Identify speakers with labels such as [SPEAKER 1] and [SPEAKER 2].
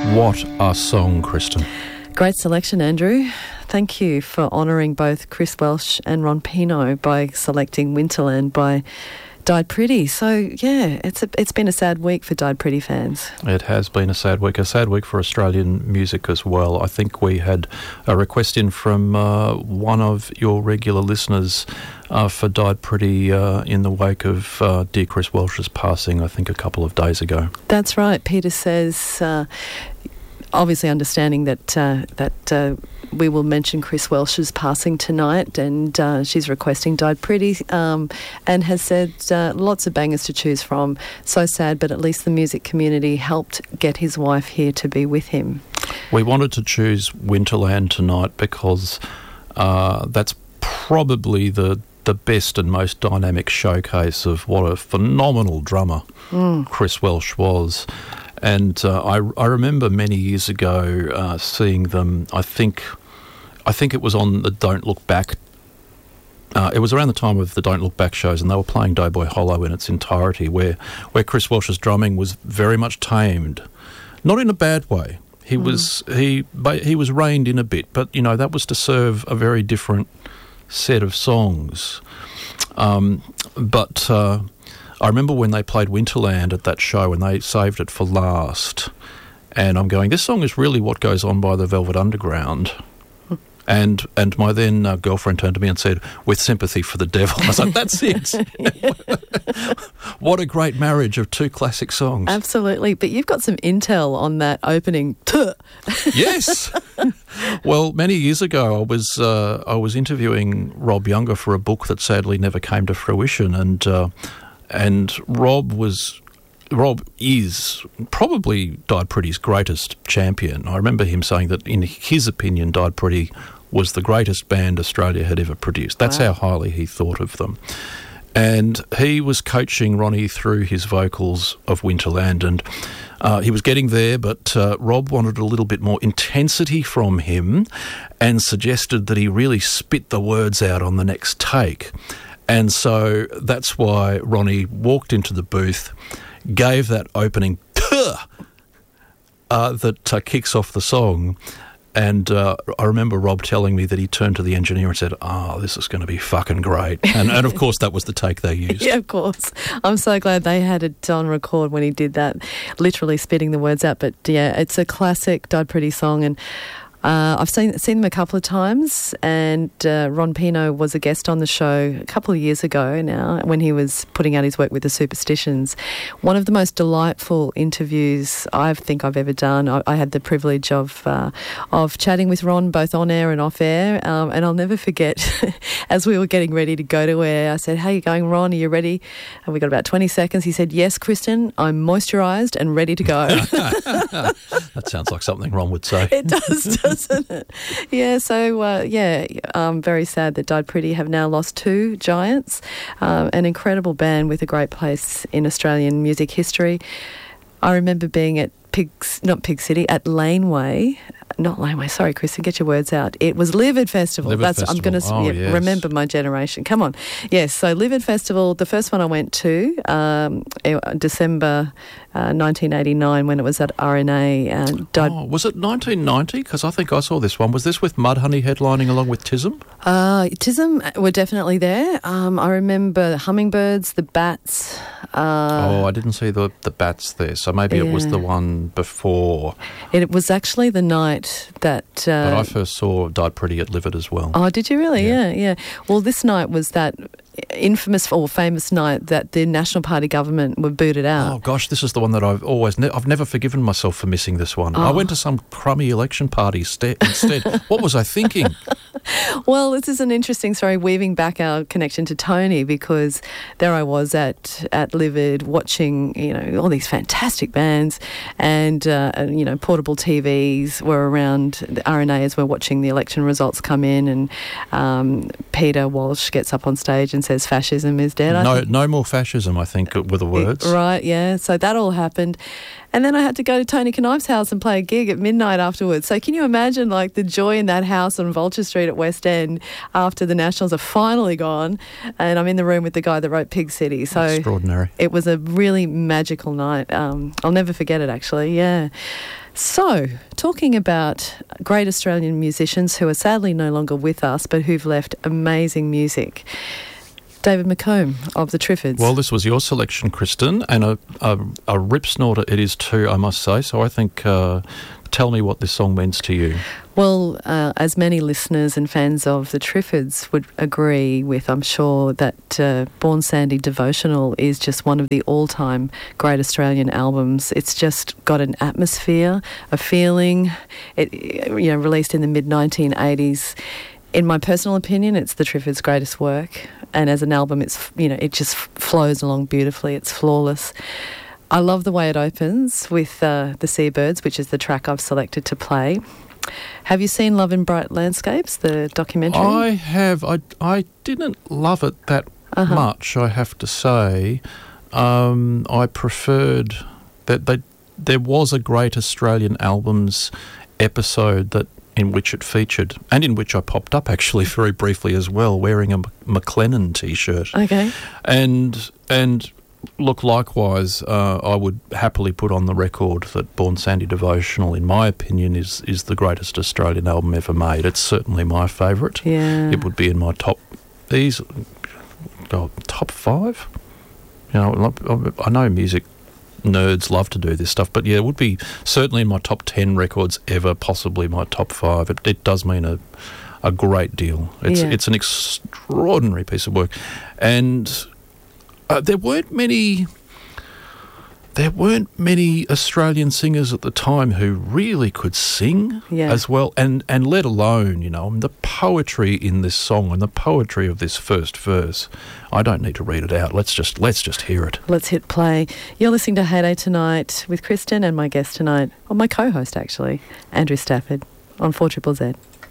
[SPEAKER 1] What a song, Kristen.
[SPEAKER 2] Great selection, Andrew. Thank you for honouring both Chris Welsh and Ron Pino by selecting Winterland by Died Pretty. So, yeah, it's been a sad week for Died Pretty fans.
[SPEAKER 1] It has been a sad week for Australian music as well. I think we had a request in from one of your regular listeners for Died Pretty in the wake of dear Chris Welsh's passing, I think a couple of days ago.
[SPEAKER 2] That's right. Peter says, obviously understanding that we will mention Chris Welsh's passing tonight, and she's requesting Died Pretty, and has said lots of bangers to choose from. So sad, but at least the music community helped get his wife here to be with him.
[SPEAKER 1] We wanted to choose Winterland tonight because that's probably the best and most dynamic showcase of what a phenomenal drummer Chris Welsh was. And I remember many years ago seeing them. I think it was on the Don't Look Back. It was around the time of the Don't Look Back shows, and they were playing Doughboy Hollow in its entirety, where Chris Welsh's drumming was very much tamed, not in a bad way. He was reined in a bit, but that was to serve a very different set of songs. But I remember when they played Winterland at that show and they saved it for last, and I'm going, this song is really what goes on by the Velvet Underground. And my then girlfriend turned to me and said, with sympathy for the devil. I was like, that's it. What a great marriage of two classic songs.
[SPEAKER 2] Absolutely. But you've got some intel on that opening.
[SPEAKER 1] Yes. Well, many years ago, I was interviewing Rob Younger for a book that sadly never came to fruition, and Rob is probably Died Pretty's greatest champion. I remember him saying that, in his opinion, Died Pretty was the greatest band Australia had ever produced. That's how highly he thought of them. And he was coaching Ronnie through his vocals of Winterland, and he was getting there, but Rob wanted a little bit more intensity from him and suggested that he really spit the words out on the next take. And so that's why Ronnie walked into the booth, gave that opening that kicks off the song. And I remember Rob telling me that he turned to the engineer and said, this is going to be fucking great. And of course, that was the take they used.
[SPEAKER 2] Yeah, of course. I'm so glad they had it on record when he did that, literally spitting the words out. But yeah, it's a classic Died Pretty song. And I've seen them a couple of times, and Ron Pino was a guest on the show a couple of years ago now when he was putting out his work with the Superstitions. One of the most delightful interviews I think I've ever done. I had the privilege of chatting with Ron both on air and off air, and I'll never forget as we were getting ready to go to air, I said, "How are you going, Ron? Are you ready?" And we got about 20 seconds. He said, "Yes, Kristen, I'm moisturised and ready to go."
[SPEAKER 1] That sounds like something Ron would say.
[SPEAKER 2] It does, doesn't it? Yeah, so, very sad that Died Pretty have now lost two giants, an incredible band with a great place in Australian music history. I remember being at at Laneway. Not Laneway, sorry, Kristen, get your words out. It was Livid Festival. I'm going to remember my generation. Come on. Yes, so Livid Festival, the first one I went to, December 1989 when it was at RNA. And
[SPEAKER 1] was it 1990? Because I think I saw this one. Was this with Mudhoney headlining along with Tism?
[SPEAKER 2] Tism were definitely there. I remember the Hummingbirds, the Bats.
[SPEAKER 1] I didn't see the Bats there, so maybe it was the one before.
[SPEAKER 2] It was actually the night that...
[SPEAKER 1] but I first saw Died Pretty at Livid as well.
[SPEAKER 2] Oh, did you really? Yeah. Well, this night was that infamous or famous night that the National Party government were booted out.
[SPEAKER 1] Oh gosh, this is the one that I've never forgiven myself for missing this one. I went to some crummy election party instead. What was I thinking?
[SPEAKER 2] Well, this is an interesting story, weaving back our connection to Tony, because there I was at Livid watching, all these fantastic bands, and portable TVs were around. The RNA as we're watching the election results come in, and Peter Walsh gets up on stage and says fascism is dead.
[SPEAKER 1] No more fascism, I think, were the words.
[SPEAKER 2] Right, yeah. So that all happened. And then I had to go to Tony Knife's house and play a gig at midnight afterwards. So can you imagine, the joy in that house on Vulture Street at West End after the Nationals are finally gone, and I'm in the room with the guy that wrote Pig City. So
[SPEAKER 1] extraordinary.
[SPEAKER 2] It was a really magical night. I'll never forget it, actually. Yeah. So, talking about great Australian musicians who are sadly no longer with us, but who've left amazing music. David McComb of the Triffids.
[SPEAKER 1] Well, this was your selection, Kristen, and a rip snorter it is too, I must say. So I think, tell me what this song means to you.
[SPEAKER 2] Well, as many listeners and fans of the Triffids would agree with, I'm sure, that Born Sandy Devotional is just one of the all-time great Australian albums. It's just got an atmosphere, a feeling. It, released in the mid-1980s. In my personal opinion, it's the Triffids' greatest work, and as an album, it just flows along beautifully. It's flawless. I love the way it opens with the Seabirds, which is the track I've selected to play. Have you seen Love in Bright Landscapes, the documentary?
[SPEAKER 1] I have. I didn't love it that much, I have to say. I preferred that there was a Great Australian Albums episode in which it featured, and in which I popped up actually very briefly as well, wearing a McLennan T-shirt.
[SPEAKER 2] Okay.
[SPEAKER 1] And look, likewise, I would happily put on the record that Born Sandy Devotional, in my opinion, is the greatest Australian album ever made. It's certainly my favourite.
[SPEAKER 2] Yeah.
[SPEAKER 1] It would be in my top 5. I know music nerds love to do this stuff, but yeah, it would be certainly in my top 10 records ever, possibly my top 5. It does mean a great deal. It's an extraordinary piece of work, and there weren't many Australian singers at the time who really could sing as well, and let alone, the poetry in this song and the poetry of this first verse. I don't need to read it out. Let's just hear it.
[SPEAKER 2] Let's hit play. You're listening to Heyday Tonight with Kristen and my guest tonight, or my co-host actually, Andrew Stafford on 4ZZZ.